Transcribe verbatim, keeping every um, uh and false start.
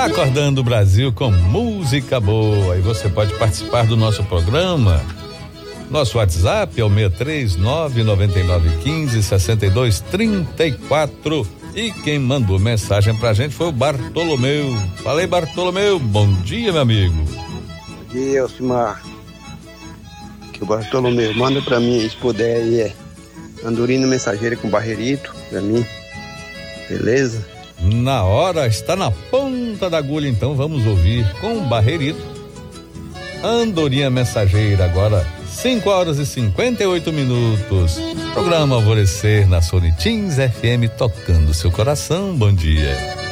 Acordando o Brasil com música boa. E você pode participar do nosso programa. Nosso WhatsApp é o seis três nove nove nove um cinco seis dois três quatro. E quem mandou mensagem pra gente foi o Bartolomeu. Falei, Bartolomeu, bom dia, meu amigo. Bom dia, Elcimar. Que o Bartolomeu manda pra mim, se puder aí, é andorinha mensageira com barreirito pra mim, beleza? Na hora, está na ponta da agulha, então vamos ouvir com o barreirito andorinha mensageira. Agora cinco horas e cinquenta e oito minutos. Programa Alvorecer na Sonitins F M, tocando seu coração. Bom dia.